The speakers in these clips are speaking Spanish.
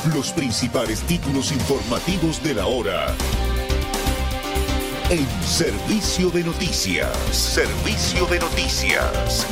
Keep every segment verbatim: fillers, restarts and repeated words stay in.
Los principales títulos informativos de la hora. En Servicio de Noticias. Servicio de Noticias.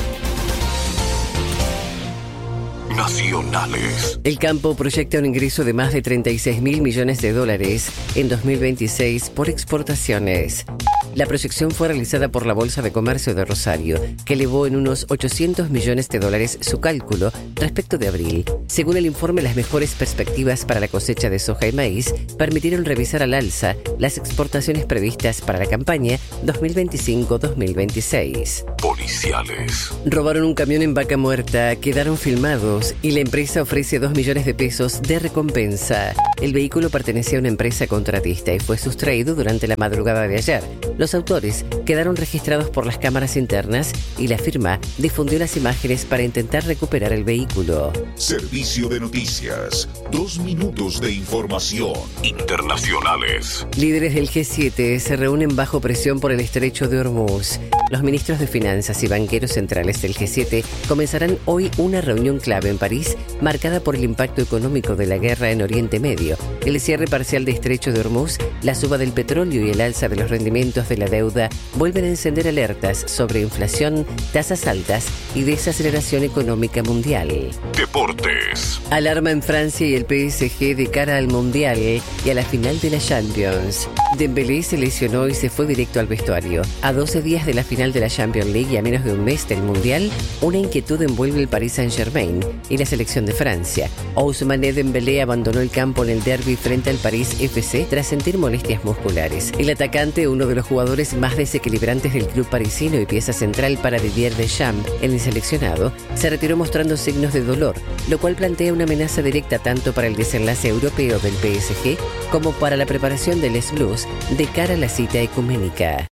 Nacionales. El campo proyecta un ingreso de más de treinta y seis mil millones de dólares en dos mil veintiséis por exportaciones. La proyección fue realizada por la Bolsa de Comercio de Rosario, que elevó en unos ochocientos millones de dólares su cálculo respecto de abril. Según el informe, las mejores perspectivas para la cosecha de soja y maíz permitieron revisar al alza las exportaciones previstas para la campaña dos mil veinticinco dos mil veintiséis. Policiales. Robaron un camión en Vaca Muerta, quedaron filmados y la empresa ofrece dos millones de pesos de recompensa. El vehículo pertenecía a una empresa contratista y fue sustraído durante la madrugada de ayer. Los autores quedaron registrados por las cámaras internas y la firma difundió las imágenes para intentar recuperar el vehículo. Servicio de Noticias. Dos minutos de información. Internacionales. Líderes del G siete se reúnen bajo presión por el estrecho de Hormuz. Los ministros de Finanzas y banqueros centrales del G siete comenzarán hoy una reunión clave en París, marcada por el impacto económico de la guerra en Oriente Medio, el cierre parcial de estrecho de Hormuz, la suba del petróleo y el alza de los rendimientos de la deuda vuelven a encender alertas sobre inflación, tasas altas y desaceleración económica mundial. Deportes. Alarma en Francia y el P S G de cara al Mundial y a la final de la Champions. Dembélé se lesionó y se fue directo al vestuario. A doce días de la final de la Champions League y a menos de un mes del Mundial, una inquietud envuelve el Paris Saint-Germain y la selección de Francia. Ousmane Dembélé abandonó el campo en el derbi frente al París F C tras sentir molestias musculares. El atacante, uno de los jugadores más desequilibrantes del club parisino y pieza central para Didier Deschamps en el seleccionado, se retiró mostrando signos de dolor, lo cual plantea una amenaza directa tanto para el desenlace europeo del P S G como para la preparación del Les Blues de cara a la cita ecuménica.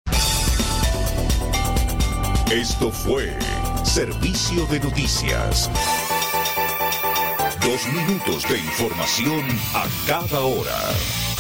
Esto fue Servicio de Noticias. Dos minutos de información a cada hora.